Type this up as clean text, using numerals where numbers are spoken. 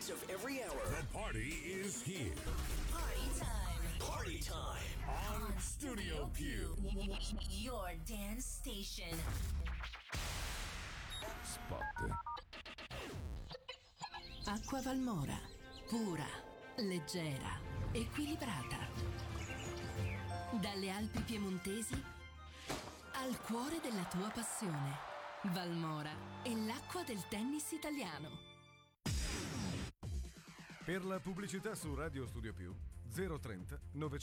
beats of every hour. The party is here. Party time. Party time. On Studio Più. Your dance station. Spot. Acqua Valmora. Pura, leggera, equilibrata. Dalle Alpi piemontesi al cuore della tua passione. Valmora è l'acqua del tennis italiano. Per la pubblicità su Radio Studio Più 030 900